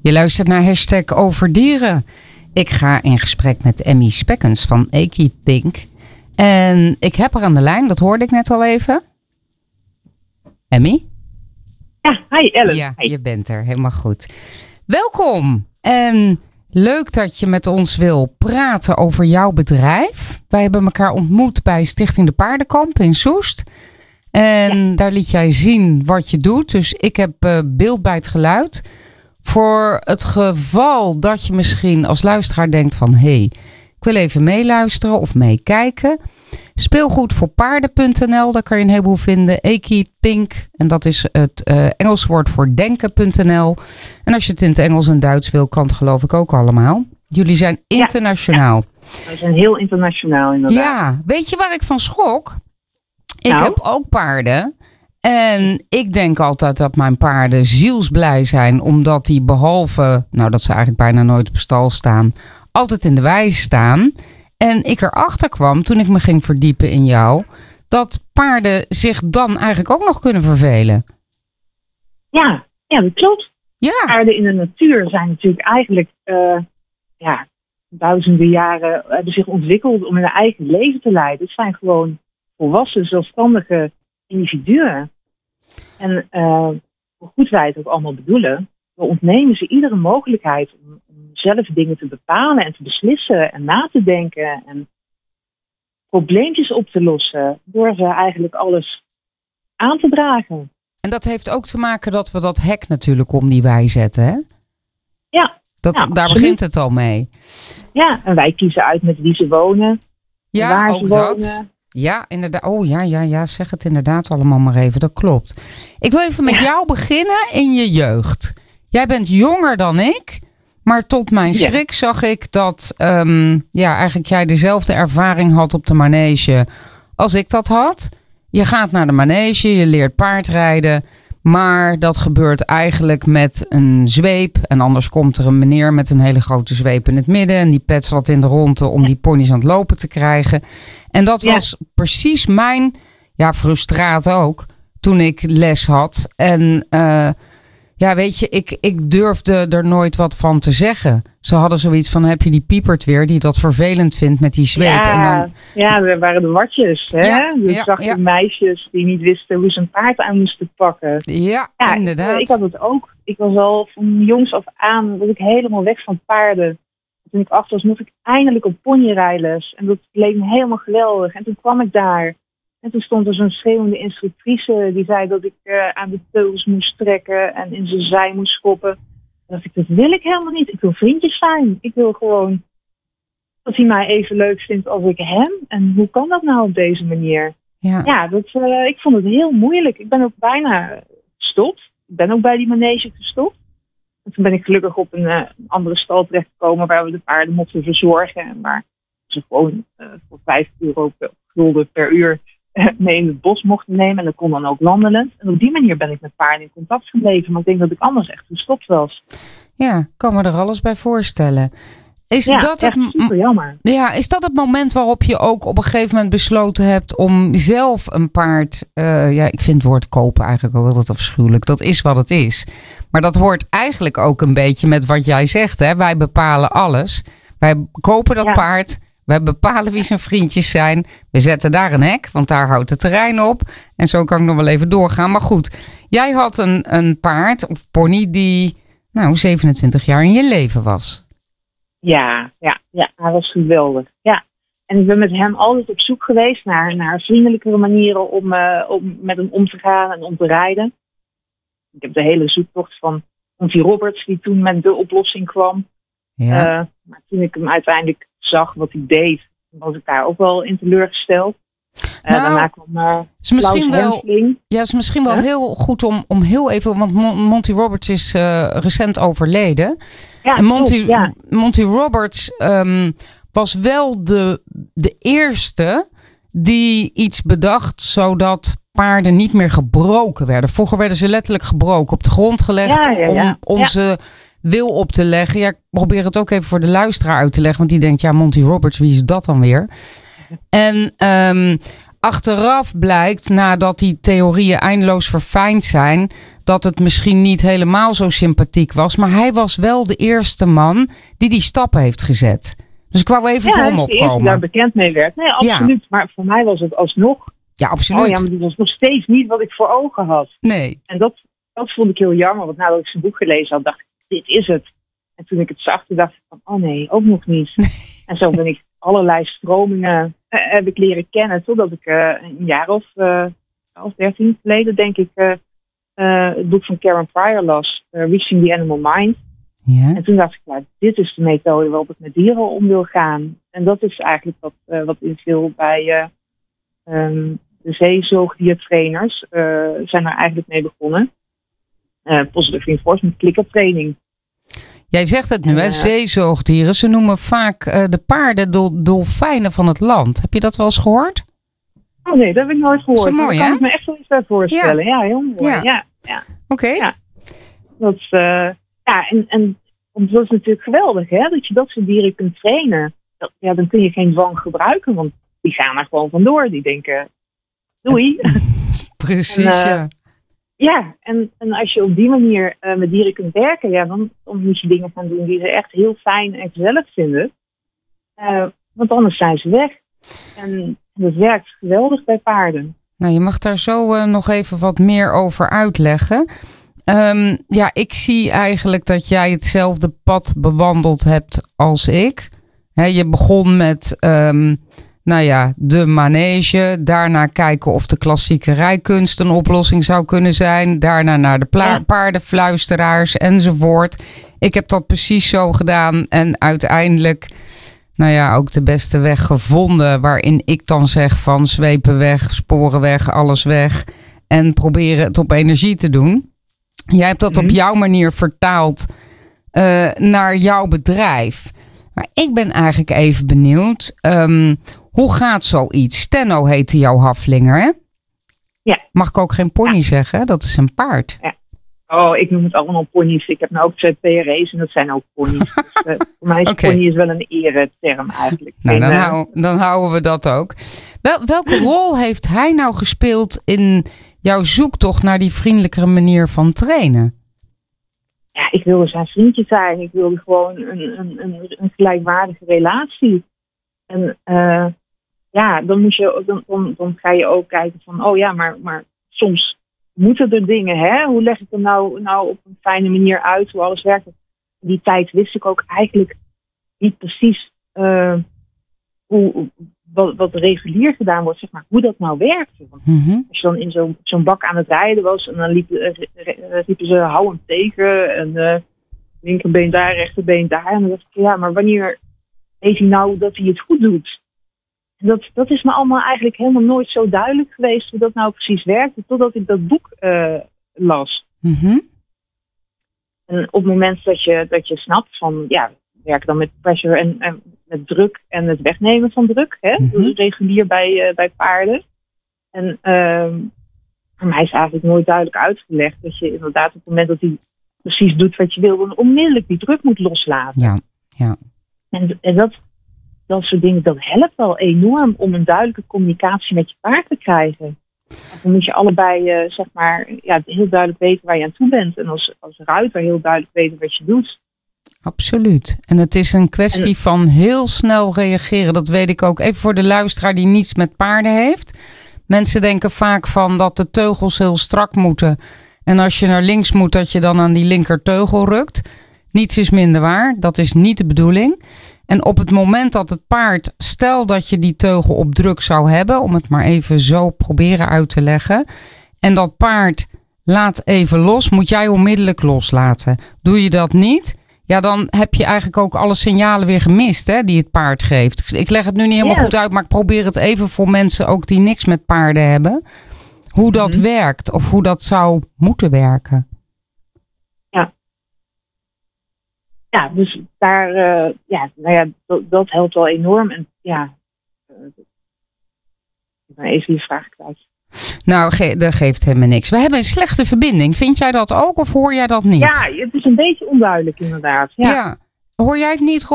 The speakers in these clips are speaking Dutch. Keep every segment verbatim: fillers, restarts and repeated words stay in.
Je luistert naar hashtag over dieren. Ik ga in gesprek met Emmy Spekkens van Equithink. En ik heb haar aan de lijn, dat hoorde ik net al even. Emmy? Ja, hi Ellen. Ja, hi. je bent er, helemaal goed. Welkom en leuk dat je met ons wil praten over jouw bedrijf. Wij hebben elkaar ontmoet bij Stichting de Paardenkamp in Soest. En ja. Daar liet jij zien wat je doet. Dus ik heb uh, beeld bij het geluid. Voor het geval dat je misschien als luisteraar denkt van... hé, hey, ik wil even meeluisteren of meekijken. Speelgoed voor paarden punt n l, daar kan je een heleboel vinden. Equithink, en dat is het uh, Engels woord voor denken punt n l. En als je het in het Engels en Duits wil, kan het geloof ik ook allemaal. Jullie zijn internationaal. Ja, ja. We zijn heel internationaal inderdaad. Ja, weet je waar ik van schrok? Ik nou? heb ook paarden. En ik denk altijd dat mijn paarden zielsblij zijn. Omdat die behalve, nou dat ze eigenlijk bijna nooit op stal staan, altijd in de wei staan. En ik erachter kwam toen ik me ging verdiepen in jou, dat paarden zich dan eigenlijk ook nog kunnen vervelen. Ja, ja, dat klopt. Ja. Paarden in de natuur zijn natuurlijk eigenlijk uh, ja, duizenden jaren hebben zich ontwikkeld om hun eigen leven te leiden. Het zijn gewoon volwassen, zelfstandige individuen. En uh, hoe goed wij het ook allemaal bedoelen, we ontnemen ze iedere mogelijkheid om, om zelf dingen te bepalen en te beslissen en na te denken en probleempjes op te lossen door ze eigenlijk alles aan te dragen. En dat heeft ook te maken dat we dat hek natuurlijk om die wei zetten, hè? Ja. Dat, ja daar begint het al mee. Ja, en wij kiezen uit met wie ze wonen. Ja, waar ook ze dat. wonen. Ja, inderdaad. Oh ja, ja, ja, zeg het inderdaad allemaal maar even. Dat klopt. Ik wil even met ja. jou beginnen in je jeugd. Jij bent jonger dan ik, maar tot mijn schrik ja. zag ik dat um, ja, eigenlijk jij dezelfde ervaring had op de manege als ik dat had. Je gaat naar de manege, je leert paardrijden, maar dat gebeurt eigenlijk met een zweep. En anders komt er een meneer met een hele grote zweep in het midden en die petselt in de ronde om die ponies aan het lopen te krijgen. En dat was ja. precies mijn ja, frustratie ook toen ik les had. En uh, ja, weet je, ik, ik durfde er nooit wat van te zeggen. Ze hadden zoiets van, heb je die piepert weer die dat vervelend vindt met die zweep? Ja, en dan... ja we waren de watjes. Hè? Ja, dus ja, zag je ja. meisjes die niet wisten hoe ze een paard aan moesten pakken. Ja, ja inderdaad. Ik, ik had het ook. Ik was al van jongs af aan, was ik helemaal weg van paarden. Toen ik acht was, moest ik eindelijk op ponyrijles. En dat leek me helemaal geweldig. En toen kwam ik daar. En toen stond er zo'n schreeuwende instructrice die zei dat ik uh, aan de teugels moest trekken en in zijn zij moest schoppen. En dacht ik, dat wil ik helemaal niet. Ik wil vriendjes zijn. Ik wil gewoon dat hij mij even leuk vindt als ik hem. En hoe kan dat nou op deze manier? Ja, ja dat, uh, ik vond het heel moeilijk. Ik ben ook bijna gestopt. Ik ben ook bij die manege gestopt. En toen ben ik gelukkig op een, uh, een andere stal terechtgekomen waar we de paarden mochten verzorgen. En waar ze gewoon uh, voor vijf euro per, gulden per uur mee in het bos mochten nemen. En dat kon dan ook landelend. En op die manier ben ik met paarden in contact gebleven. Maar ik denk dat ik anders echt gestopt was. Ja, kan me er alles bij voorstellen. Is ja, dat echt het, super jammer. Ja, is dat het moment waarop je ook op een gegeven moment besloten hebt om zelf een paard... Uh, ja, ik vind het woord kopen eigenlijk ook altijd afschuwelijk. Dat is wat het is. Maar dat hoort eigenlijk ook een beetje met wat jij zegt. Hè? Wij bepalen alles. Wij kopen dat ja. paard... Wij bepalen wie zijn vriendjes zijn. We zetten daar een hek, want daar houdt het terrein op. En zo kan ik nog wel even doorgaan. Maar goed, jij had een, een paard of pony die nou zevenentwintig jaar in je leven was. Ja, ja, ja, hij was geweldig. Ja. En ik ben met hem altijd op zoek geweest naar, naar vriendelijkere manieren om, uh, om met hem om te gaan en om te rijden. Ik heb de hele zoektocht van Monty Roberts, die toen met de oplossing kwam. Ja. Uh, maar toen ik hem uiteindelijk zag wat hij deed, was ik daar ook wel in teleurgesteld. Uh, nou, daarna kwam uh, is misschien wel, ja, is misschien wel huh? heel goed om, om heel even, want Monty Roberts is uh, recent overleden. Ja, en Monty, klopt, ja. Monty Roberts um, was wel de, de eerste die iets bedacht zodat paarden niet meer gebroken werden. Vroeger werden ze letterlijk gebroken, op de grond gelegd ja, ja, ja. om onze ja. wil op te leggen. Ja, ik probeer het ook even voor de luisteraar uit te leggen, want die denkt, ja, Monty Roberts, wie is dat dan weer? En um, achteraf blijkt, nadat die theorieën eindeloos verfijnd zijn, dat het misschien niet helemaal zo sympathiek was. Maar hij was wel de eerste man die die stap heeft gezet. Dus ik wou even ja, voor hem opkomen. Ja, hij is de eerste die daar bekend mee werd. Nee, absoluut. Ja. Maar voor mij was het alsnog... Ja, absoluut. Oh ja, maar dit was nog steeds niet wat ik voor ogen had. Nee. En dat, dat vond ik heel jammer. Want nadat ik zijn boek gelezen had, dacht ik, dit is het. En toen ik het zag, toen dacht ik van, oh nee, ook nog niet. En zo ben ik allerlei stromingen uh, heb ik leren kennen. Totdat ik uh, een jaar of, uh, of dertien geleden, denk ik, uh, uh, het boek van Karen Pryor las. Uh, Reaching the Animal Mind. Ja. En toen dacht ik, nou, dit is de methode waarop ik met dieren om wil gaan. En dat is eigenlijk wat, uh, wat inviel bij uh, um, de zeezoogdiertrainers. Uh, zijn er eigenlijk mee begonnen. Uh, positive reinforcement, klikkertraining. Jij zegt het nu, en, hè? Uh, zeezoogdieren. Ze noemen vaak uh, de paarden dol- dolfijnen van het land. Heb je dat wel eens gehoord? Oh nee, dat heb ik nooit gehoord. Dat is mooi, kan hè? ik me echt wel iets bij voorstellen. Ja, ja heel mooi. Ja, ja. ja. Oké. Okay. Ja. Dat is... Uh, Ja, en, en dat is natuurlijk geweldig, hè? Dat je dat soort dieren kunt trainen. Dat, ja, dan kun je geen dwang gebruiken, want die gaan er gewoon vandoor. Die denken, doei. Precies, en, uh, ja. Ja, en, en als je op die manier uh, met dieren kunt werken, ja, dan, dan moet je dingen gaan doen die ze echt heel fijn en gezellig vinden. Uh, want anders zijn ze weg. En dat werkt geweldig bij paarden. Nou, je mag daar zo uh, nog even wat meer over uitleggen. Um, ja, ik zie eigenlijk dat jij hetzelfde pad bewandeld hebt als ik. He, je begon met, um, nou ja, de manege. Daarna kijken of de klassieke rijkunst een oplossing zou kunnen zijn. Daarna naar de pla- paardenfluisteraars enzovoort. Ik heb dat precies zo gedaan en uiteindelijk, nou ja, ook de beste weg gevonden. Waarin ik dan zeg van zwepen weg, sporen weg, alles weg. En proberen het op energie te doen. Jij hebt dat mm-hmm. op jouw manier vertaald uh, naar jouw bedrijf. Maar ik ben eigenlijk even benieuwd. Um, hoe gaat zoiets? Stenno heette jouw haflinger, hè? Ja. Mag ik ook geen pony ja. zeggen? Dat is een paard. Ja. Oh, ik noem het allemaal ponies. Ik heb nou ook twee P R E's en dat zijn ook ponies. Dus, uh, voor mij is okay. pony is wel een ereterm eigenlijk. Nou, dan, hou, dan houden we dat ook. Wel, welke rol heeft hij nou gespeeld in jouw zoektocht naar die vriendelijkere manier van trainen? Ja, ik wilde zijn vriendje zijn. Ik wilde gewoon een, een, een, een gelijkwaardige relatie. En uh, ja, dan, moet je, dan, dan, dan ga je ook kijken van, oh ja, maar, maar soms moeten er dingen, hè? Hoe leg ik hem nou, nou op een fijne manier uit, hoe alles werkt? In die tijd wist ik ook eigenlijk niet precies uh, hoe, wat, wat regulier gedaan wordt, zeg maar, hoe dat nou werkte. Want mm-hmm. als je dan in zo'n, zo'n bak aan het rijden was en dan liepen, uh, liepen ze hou hem tegen en uh, linkerbeen daar, rechterbeen daar. En dan dacht ik, ja, maar wanneer weet hij nou dat hij het goed doet? En dat, dat is me allemaal eigenlijk helemaal nooit zo duidelijk geweest hoe dat nou precies werkte, totdat ik dat boek uh, las. Mm-hmm. En op het moment dat je, dat je snapt van, ja, werken dan met pressure en, en met druk en het wegnemen van druk, hè? Mm-hmm. Dat is regulier bij, uh, bij paarden. En uh, voor mij is eigenlijk nooit duidelijk uitgelegd dat je inderdaad op het moment dat hij precies doet wat je wil, dan onmiddellijk die druk moet loslaten. Ja, ja. En, en dat, dat soort dingen, dat helpt wel enorm om een duidelijke communicatie met je paard te krijgen. En dan moet je allebei, uh, zeg maar, ja, heel duidelijk weten waar je aan toe bent. En als, als ruiter heel duidelijk weten wat je doet. Absoluut. En het is een kwestie en, van heel snel reageren. Dat weet ik ook. Even voor de luisteraar die niets met paarden heeft. Mensen denken vaak van dat de teugels heel strak moeten. En als je naar links moet, dat je dan aan die linker teugel rukt. Niets is minder waar. Dat is niet de bedoeling. En op het moment dat het paard, stel dat je die teugel op druk zou hebben, om het maar even zo proberen uit te leggen. En dat paard laat even los, moet jij onmiddellijk loslaten. Doe je dat niet, ja, dan heb je eigenlijk ook alle signalen weer gemist, hè, die het paard geeft. Ik leg het nu niet helemaal yeah. goed uit, maar ik probeer het even voor mensen ook die niks met paarden hebben. Hoe dat mm-hmm. werkt of hoe dat zou moeten werken. Ja. Ja, dus daar, uh, ja, nou ja, dat, dat helpt wel enorm. En ja, uh, ik ben even die vraag kwijt. Nou, ge- dat geeft helemaal niks. We hebben een slechte verbinding. Vind jij dat ook of hoor jij dat niet? Ja, het is een beetje onduidelijk inderdaad. Ja. ja. Hoor jij het niet, Rob?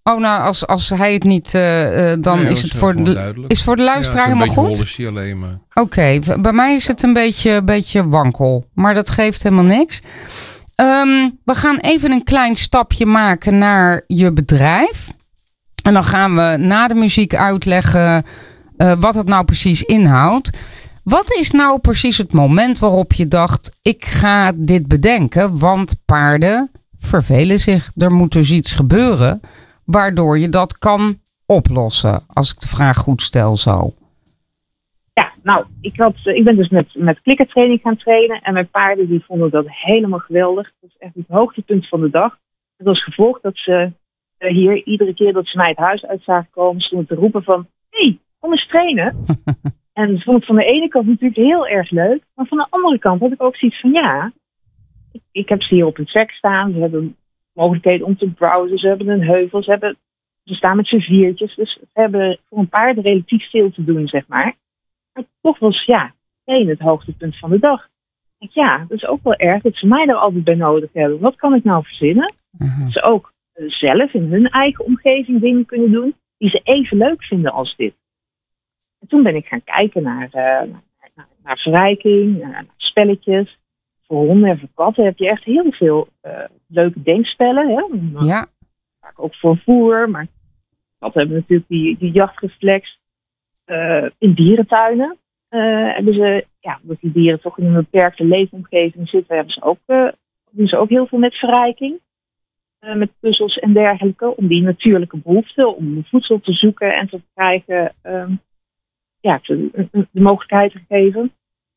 Oh, nou, als, als hij het niet, uh, uh, dan nee, is het voor de, is voor de luisteraar ja, helemaal goed? Een beetje alleen maar. Oké, okay, bij mij is het een beetje, beetje wankel, maar dat geeft helemaal niks. Um, we gaan even een klein stapje maken naar je bedrijf. En dan gaan we na de muziek uitleggen uh, wat het nou precies inhoudt. Wat is nou precies het moment waarop je dacht, ik ga dit bedenken, want paarden vervelen zich. Er moet dus iets gebeuren waardoor je dat kan oplossen, als ik de vraag goed stel zo. Ja, nou, ik, had, ik ben dus met, met klikkertraining gaan trainen en mijn paarden die vonden dat helemaal geweldig. Dat is echt het hoogtepunt van de dag. Dat was gevolg dat ze uh, hier iedere keer dat ze mij het huis uit zagen komen, stonden te roepen van, hé, hey, kom eens trainen. En ze vond het van de ene kant natuurlijk heel erg leuk, maar van de andere kant had ik ook zoiets van, ja, ik, ik heb ze hier op een trek staan, ze hebben mogelijkheden om te browsen, ze hebben een heuvel, ze, hebben, ze staan met z'n viertjes, dus ze hebben voor een paard relatief veel te doen, zeg maar. Maar toch was, ja, één het hoogtepunt van de dag. Ik, ja, dat is ook wel erg dat ze mij er altijd bij nodig hebben. Wat kan ik nou verzinnen? Uh-huh. Dat ze ook uh, zelf in hun eigen omgeving dingen kunnen doen die ze even leuk vinden als dit. En toen ben ik gaan kijken naar, uh, naar, naar verrijking, naar, naar spelletjes. Voor honden en voor katten heb je echt heel veel uh, leuke denkspellen. Hè? Ja. Vaak ook voor voer, maar katten hebben natuurlijk die, die jachtreflex. Uh, in dierentuinen uh, hebben ze, ja, omdat die dieren toch in een beperkte leefomgeving zitten, hebben ze ook, uh, doen ze ook heel veel met verrijking. Uh, met puzzels en dergelijke, om die natuurlijke behoeften, om voedsel te zoeken en te krijgen, um, ja, te, de, de mogelijkheid te geven.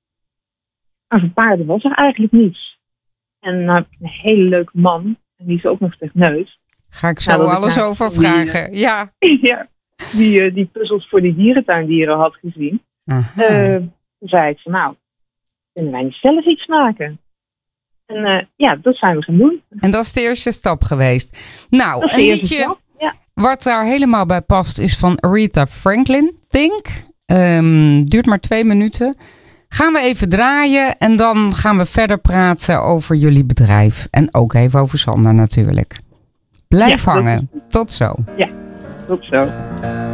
Maar voor paarden was er eigenlijk niets. En uh, een hele leuke man, en die is ook nog techneut. Ga ik zo nou, alles ik over vragen, die, ja. ja. Die, uh, die puzzels voor die dierentuindieren had gezien. Uh, toen zei ik van nou, kunnen wij niet zelf iets maken? En uh, ja, dat zijn we gaan doen. En dat is de eerste stap geweest. Nou, een liedje ja. wat daar helemaal bij past is van Aretha Franklin, Think. Um, duurt maar twee minuten. Gaan we even draaien en dan gaan we verder praten over jullie bedrijf. En ook even over Sander natuurlijk. Blijf ja, hangen. Is... Tot zo. Ja, tot zo.